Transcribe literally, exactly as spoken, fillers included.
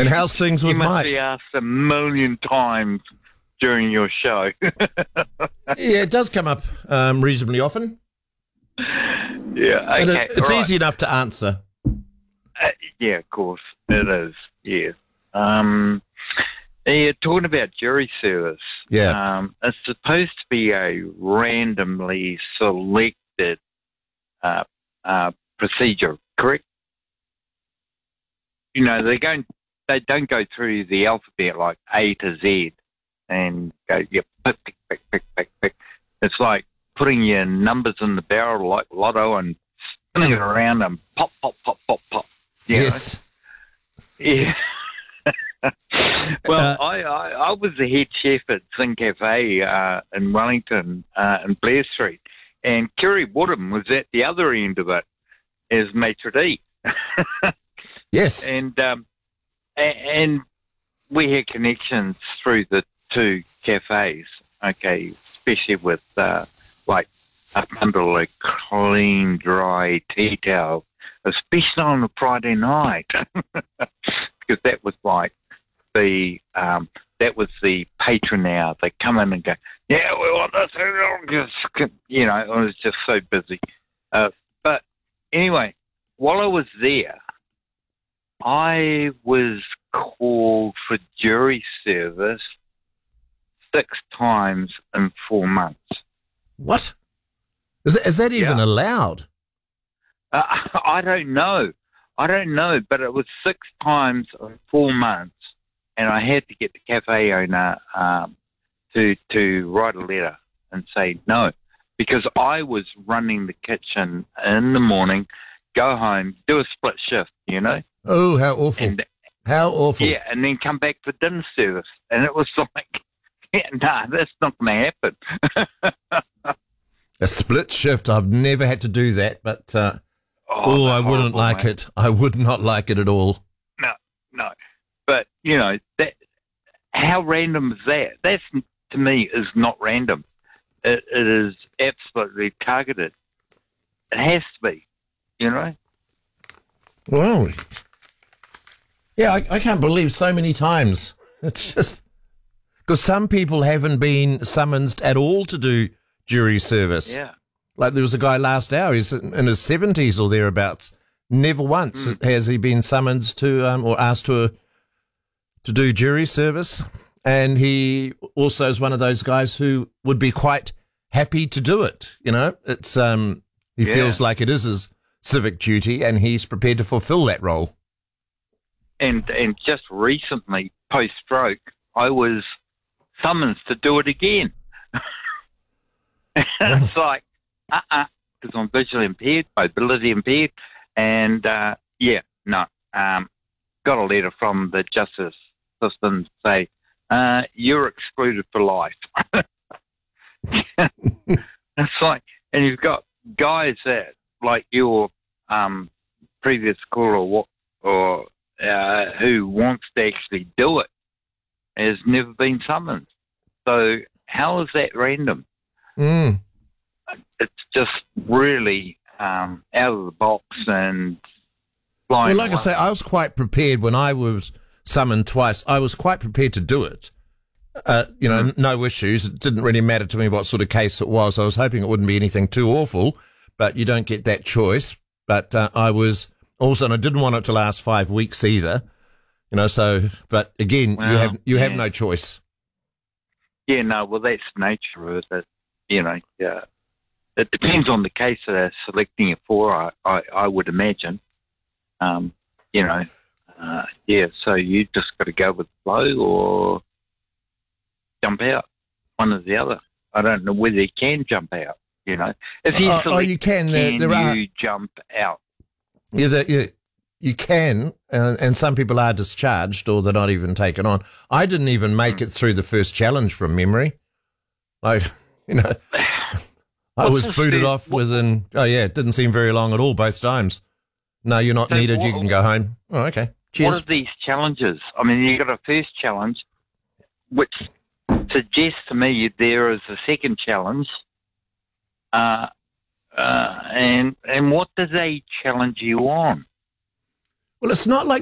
And how's things with you must Mike? be asked a million times during your show. Yeah, it does come up um, reasonably often. Yeah, okay. And it, it's right. easy enough to answer. Uh, yeah, of course, it is, yes. Um, yeah, talking about jury service. Yeah. Um, it's supposed to be a randomly selected uh, uh, procedure, correct? You know, they don't, they don't go through the alphabet like A to Z and go, yeah, pick, pick, pick, pick, pick, pick. It's like putting your numbers in the barrel like lotto and spinning it around and pop, pop, pop, pop, pop. You Yes. know? Yeah. Well, Uh, I, I, I was the head chef at Zing Cafe uh, in Wellington uh, in Blair Street, and Kerry Woodham was at the other end of it as maitre d'. Yes. And um, a- and we had connections through the two cafes, okay, especially with uh, like a bundle of clean, dry tea towels, especially on a Friday night, because that was like the um, that was the patron hour. They come in and go, yeah, we want this, you know, it was just so busy. Uh, but anyway, while I was there, I was called for jury service six times in four months. What? Is that, is that even Yeah. allowed? Uh, I don't know. I don't know, but it was six times in four months, and I had to get the cafe owner um, to to write a letter and say no, because I was running the kitchen in the morning, go home, do a split shift, you know, Oh, how awful. and How awful. yeah, and then come back for dinner service, and it was like, yeah, nah, that's not going to happen. A split shift. I've never had to do that, but uh, oh, they're I wouldn't horrible, like mate. it. I would not like it at all. No, no. But, you know, that how random is that? That's, to me, is not random. It, it is absolutely targeted. It has to be, you know? Well, yeah, I, I can't believe so many times. It's just because some people haven't been summoned at all to do jury service. Yeah. Like there was a guy last hour, he's in his seventies or thereabouts. Never once Mm. has he been summoned to um, or asked to to do jury service. And he also is one of those guys who would be quite happy to do it. You know, it's um, he Yeah. feels like it is his civic duty, and he's prepared to fulfil that role. And, and just recently, post-stroke, I was summoned to do it again. It's like, uh-uh, because I'm visually impaired, mobility impaired, and, uh, yeah, no, um, got a letter from the justice system to say, uh, you're excluded for life. It's like, and you've got guys that, like your um, previous caller, or, or uh, who wants to actually do it, has never been summoned. So how is that random? Mm. It's just really um, out of the box and flying Well, like I away. say, I was quite prepared when I was summoned twice. I was quite prepared to do it. Uh, you know, Mm. no issues. It didn't really matter to me what sort of case it was. I was hoping it wouldn't be anything too awful, but you don't get that choice. But uh, I was also, and I didn't want it to last five weeks either. You know, so, but again, you Well, have you have yeah. no choice. Yeah, no, well, that's the nature of it. You know, yeah. It depends on the case that they're selecting it for, I, I, I would imagine. Um, you know, uh, yeah, so you just got to go with the flow or jump out, one or the other. I don't know whether you can jump out, you know. If you Oh, oh, select, you can. There, can there are. you jump out? Yeah, there, you, you can, uh, and some people are discharged or they're not even taken on. I didn't even make it through the first challenge from memory. Like, you know, I What's was the booted first- off within, oh yeah, it didn't seem very long at all both times. No, you're not So needed. You what- can go home. Oh, okay. Cheers. What are these challenges? I mean, you got a first challenge, which suggests to me there is a second challenge. Uh, uh, and and what do they challenge you on? Well, it's not like